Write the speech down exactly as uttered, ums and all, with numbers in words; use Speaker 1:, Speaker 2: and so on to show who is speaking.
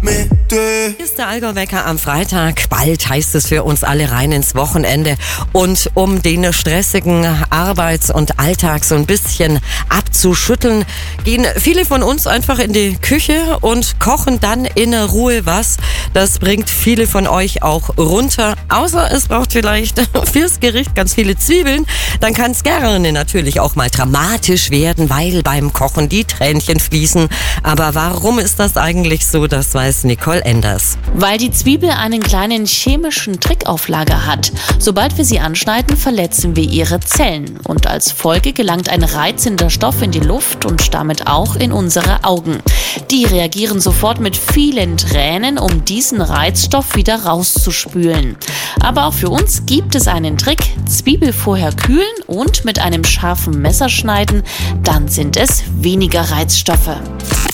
Speaker 1: Hier ist der Allgäu-Wecker am Freitag. Bald heißt es für uns alle rein ins Wochenende. Und um den stressigen Arbeits- und Alltag so ein bisschen abzuschütteln, gehen viele von uns einfach in die Küche und kochen dann in Ruhe was. Das bringt viele von euch auch runter. Außer es braucht vielleicht fürs Gericht ganz viele Zwiebeln. Dann kann es gerne natürlich auch mal dramatisch werden, weil beim Kochen die Tränchen fließen. Aber warum ist das eigentlich so? Das weiß Nicole Enders.
Speaker 2: Weil die Zwiebel einen kleinen chemischen Trick auf Lager hat. Sobald wir sie anschneiden, verletzen wir ihre Zellen. Und als Folge gelangt ein reizender Stoff in die Luft und damit auch in unsere Augen. Die reagieren sofort mit vielen Tränen, um diesen Reizstoff wieder rauszuspülen. Aber auch für uns gibt es einen Trick. Zwiebel vorher kühlen und mit einem scharfen Messer schneiden. Dann sind es weniger Reizstoffe.